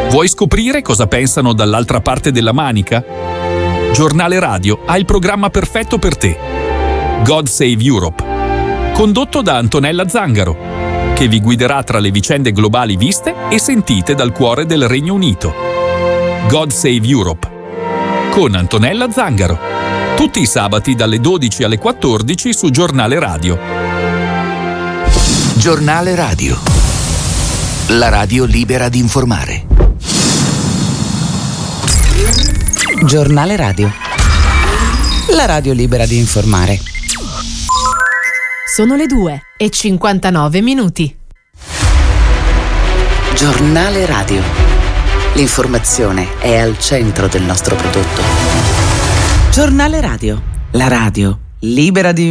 Vuoi scoprire cosa pensano dall'altra parte della manica? Giornale Radio ha il programma perfetto per te. God Save Europe, condotto da Antonella Zangaro, che vi guiderà tra le vicende globali viste e sentite dal cuore del Regno Unito. God Save Europe, con Antonella Zangaro, tutti i sabati dalle 12 alle 14 su Giornale Radio. Giornale Radio, la radio libera di informare. Giornale Radio, la radio libera di informare. Sono le 2:59. Giornale Radio, l'informazione è al centro del nostro prodotto. Giornale Radio, la radio libera di